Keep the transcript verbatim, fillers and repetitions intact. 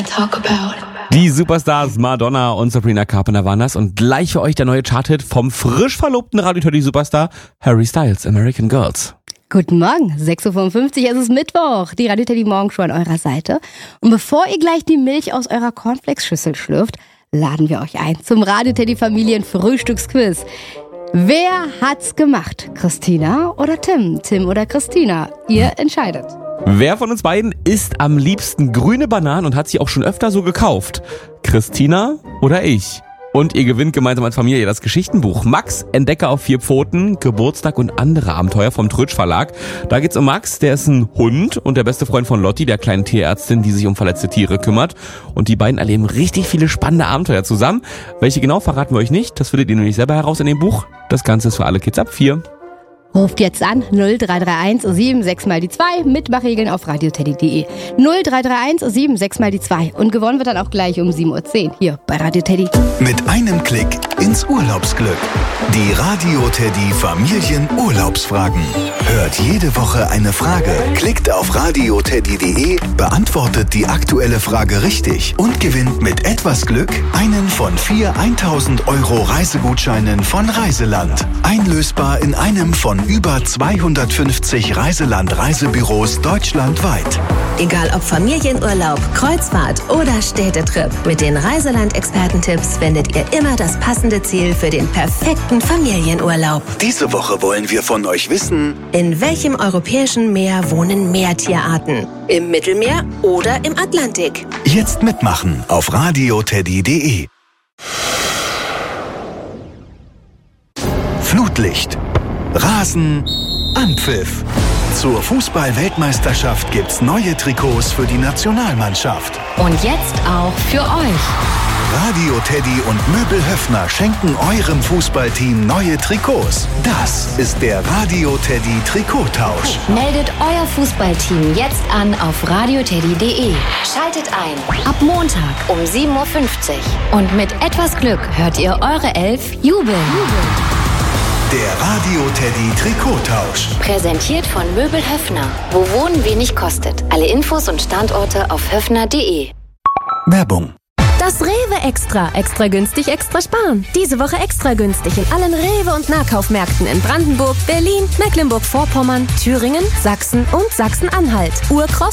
talk about. Die Superstars Madonna und Sabrina Carpenter waren das und gleich für euch der neue Charthit vom frisch verlobten Radio-Teddy-Superstar Harry Styles, American Girls. Guten Morgen, sechs Uhr fünfundfünfzig, es ist Mittwoch, die Radio-Teddy-Morgenshow an eurer Seite. Und bevor ihr gleich die Milch aus eurer Cornflakes-Schüssel schlürft, laden wir euch ein zum Radio-Teddy-Familien-Frühstücksquiz. Wer hat's gemacht? Christina oder Tim? Tim oder Christina? Ihr entscheidet. Wer von uns beiden isst am liebsten grüne Bananen und hat sie auch schon öfter so gekauft? Christina oder ich? Und ihr gewinnt gemeinsam als Familie das Geschichtenbuch Max, Entdecker auf vier Pfoten, Geburtstag und andere Abenteuer vom Trötsch Verlag. Da geht's um Max, der ist ein Hund und der beste Freund von Lotti, der kleinen Tierärztin, die sich um verletzte Tiere kümmert. Und die beiden erleben richtig viele spannende Abenteuer zusammen. Welche genau verraten wir euch nicht, das findet ihr nämlich selber heraus in dem Buch. Das Ganze ist für alle Kids ab vier. Ruft jetzt an null drei drei eins sieben sechs mal die zwei, Mitmachregeln auf radioteddy punkt de. null drei drei eins sieben sechs mal die zwei und gewonnen wird dann auch gleich um sieben Uhr zehn hier bei Radio Teddy. Mit einem Klick ins Urlaubsglück. Die Radio Teddy Familien Urlaubsfragen. Hört jede Woche eine Frage, klickt auf radioteddy punkt de, beantwortet die aktuelle Frage richtig und gewinnt mit etwas Glück einen von vier tausend Euro Reisegutscheinen von Reiseland. Einlösbar in einem von über zweihundertfünfzig Reiseland-Reisebüros deutschlandweit. Egal ob Familienurlaub, Kreuzfahrt oder Städtetrip, mit den Reiseland-Expertentipps findet ihr immer das passende Ziel für den perfekten Familienurlaub. Diese Woche wollen wir von euch wissen, in welchem europäischen Meer wohnen Meertierarten? Im Mittelmeer oder im Atlantik? Jetzt mitmachen auf radioteddy punkt de. Flutlicht. Rasen, Anpfiff. Zur Fußball-Weltmeisterschaft gibt's neue Trikots für die Nationalmannschaft. Und jetzt auch für euch. Radio Teddy und Möbel Höffner schenken eurem Fußballteam neue Trikots. Das ist der Radio Teddy Trikottausch. Meldet euer Fußballteam jetzt an auf radioteddy punkt de. Schaltet ein. Ab Montag um sieben Uhr fünfzig. Und mit etwas Glück hört ihr eure Elf jubeln. Der Radio Teddy Trikottausch. Präsentiert von Möbel Höffner. Wo Wohnen wenig kostet. Alle Infos und Standorte auf höffner punkt de. Werbung. Das Rewe Extra. Extra günstig, extra sparen. Diese Woche extra günstig in allen Rewe- und Nahkaufmärkten in Brandenburg, Berlin, Mecklenburg-Vorpommern, Thüringen, Sachsen und Sachsen-Anhalt. Urkross